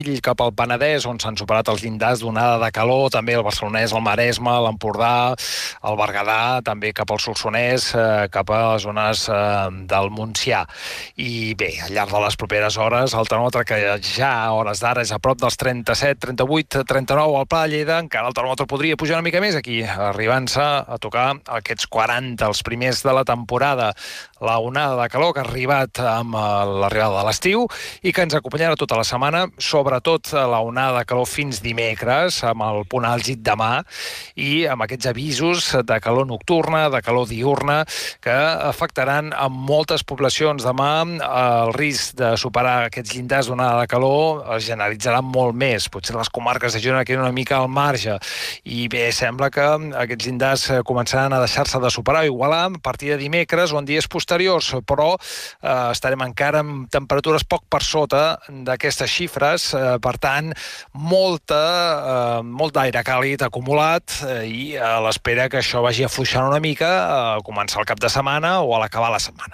cap al Penedès, on s'han superat els llindars d'onada de calor, també el Barcelonès, el Maresme, l'Empordà, el Berguedà, també cap al Solsonès, cap a les zones del Montsià. I bé, al llarg de les properes hores, el termòmetre que ja a hores d'ara és a prop dels 37, 38, 39 al Pla de Lleida, encara el termòmetre podria pujar una mica més aquí, arribant-se a tocar aquests 40, els primers de la temporada. La onada de calor que ha arribat amb l'arribada de l'estiu i que ens acompanyarà tota la setmana, sobretot la onada de calor fins dimecres, amb el punt àlgid demà, i amb aquests avisos de calor nocturna, de calor diurna, que afectaran a moltes poblacions. Demà el risc de superar aquests llindars d'onada de calor es generalitzarà molt més. Potser les comarques de Girona queden una mica al marge. I bé, sembla que aquests llindars començaran a deixar-se de superar o igualar a partir de dimecres o en dies posteriors, però estarem encara amb temperatures poc per sota d'aquestes xifres, per tant, molt d'aire càlid acumulat i a l'espera que això vagi afluixant una mica a començar el cap de setmana o a l'acabar la setmana.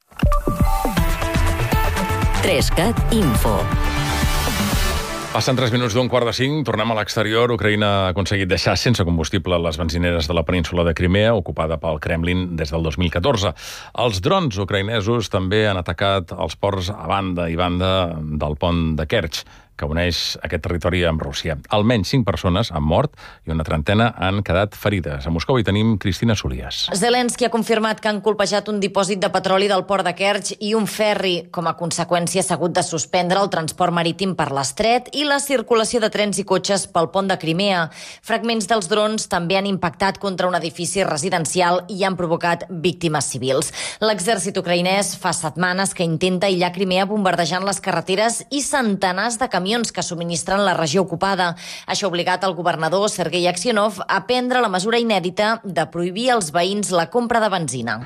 3CAT Info. Passen 3 minuts d'un 4:45, tornem a l'exterior. Ucraïna ha aconseguit deixar sense combustible les benzineres de la península de Crimea, ocupada pel Kremlin des del 2014. Els drons ucraïnesos també han atacat els ports a banda i banda del pont de Kerch, que uneix aquest territori amb Rússia. Almenys 5 persones han mort i una trentena han quedat ferides. A Moscou hi tenim Cristina Solías. Zelensky ha confirmat que han colpejat un dipòsit de petroli del port de Kerch i un ferri. Com a conseqüència, s'ha hagut de suspendre el transport marítim per l'estret i la circulació de trens i cotxes pel pont de Crimea. Fragments dels drons també han impactat contra un edifici residencial i han provocat víctimes civils. L'exèrcit ucraïnès fa setmanes que intenta aïllar Crimea bombardejant les carreteres i centenars de camions que subministren la regió ocupada. Això ha obligat el governador Sergei Aksionov a prendre la mesura inèdita de prohibir als veïns la compra de benzina.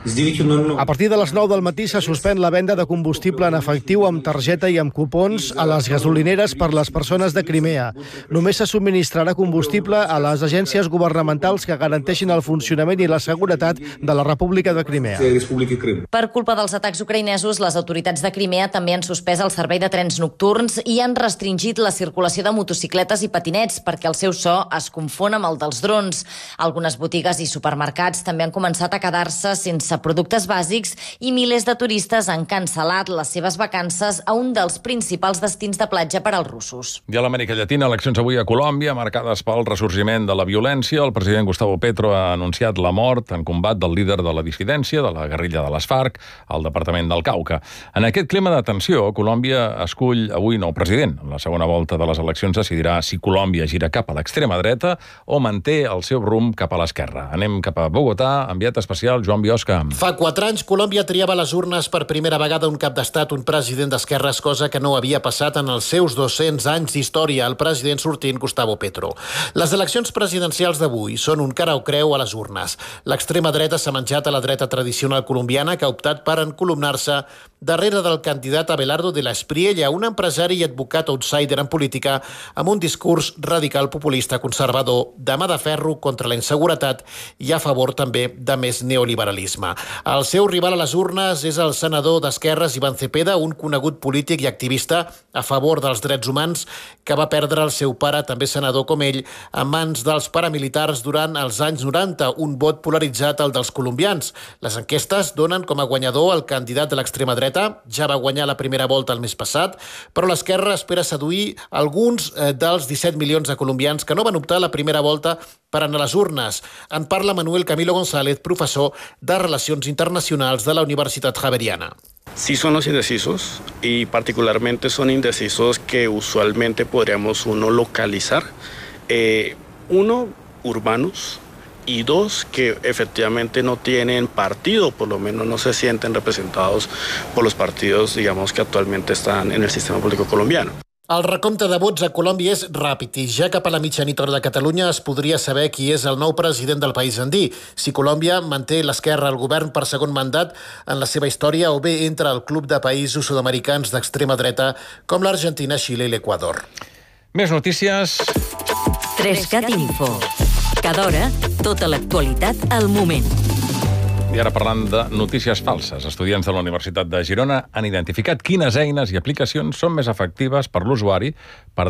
A partir de les 9 del matí se suspèn la venda de combustible en efectiu amb targeta i amb cupons a les gasolineres per les persones de Crimea. Només se subministrarà combustible a les agències governamentals que garanteixin el funcionament i la seguretat de la República de Crimea. Per culpa dels atacs ucraïnesos, les autoritats de Crimea també han suspès el servei de trens nocturns i han restringit la circulació de motocicletes i patinets perquè el seu so es confon amb el dels drons. Algunes botigues i supermercats també han començat a quedar-se sense productes bàsics i milers de turistes han cancel·lat les seves vacances a un dels principals destins de platja per als russos. I a l'Amèrica Llatina, eleccions avui a Colòmbia, marcades pel ressorgiment de la violència. El president Gustavo Petro ha anunciat la mort en combat del líder de la dissidència, de la guerrilla de les FARC, al departament del Cauca. En aquest clima de tensió, Colòmbia escull avui nou president. En la segona volta de les eleccions decidirà si Colòmbia gira cap a l'extrema dreta o manté el seu rumb cap a l'esquerra. Anem cap a Bogotà, enviat especial Joan Biosca. Fa 4 anys, Colòmbia triava a les urnes per primera vegada un cap d'estat, un president d'esquerres, cosa que no havia passat en els seus 200 anys d'història, el president sortint Gustavo Petro. Les eleccions presidencials d'avui són un cara o creu a les urnes. L'extrema dreta s'ha menjat a la dreta tradicional colombiana, que ha optat per encolumnar-se darrere del candidat Abelardo de la Espriella, un empresari i advocat outsider en política amb un discurs radical populista conservador de mà de ferro contra la inseguretat i a favor també de més neoliberalisme. El seu rival a les urnes és el senador d'Esquerres Iván Cepeda, un conegut polític i activista a favor dels drets humans que va perdre el seu pare, també senador com ell, en mans dels paramilitars durant els anys 90, un vot polaritzat el dels colombians. Les enquestes donen com a guanyador el candidat de l'extrema dreta, ja va guanyar la primera volta el mes passat, però l'esquerra espera seduir alguns dels 17 milions de colombians que no van optar a la primera volta per anar a les urnes. En parla Manuel Camilo González, professor de Relacions Internacionals de la Universitat Javeriana. Sí son los indecisos y particularmente son indecisos que usualmente podríamos uno localizar. Uno, urbanos, y dos, que efectivamente no tienen partido, por lo menos no se sienten representados por los partidos, digamos, que actualmente están en el sistema político colombiano. El recompte de vots a Colòmbia és ràpid i ja cap a la mitjanit hora de Catalunya es podria saber qui és el nou president del país andí, si Colòmbia manté l'esquerra al govern per segon mandat en la seva història o bé entra al club de països sud-americans d'extrema dreta com l'Argentina, Xile i l'Equador. Més notícies. 3CAT Info. Cada hora, tota l'actualitat al moment. I ara parlant de notícies falses. Estudiants de la Universitat de Girona han identificat quines eines i aplicacions són més efectives per l'usuari per